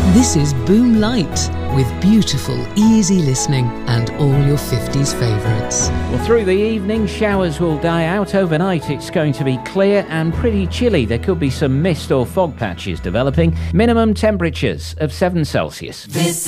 This is Boom Light, with beautiful, easy listening and all your 50s favourites. Well, through the evening, showers will die out. Overnight, it's going to be clear and pretty chilly. There could be some mist or fog patches developing. Minimum temperatures of 7 Celsius.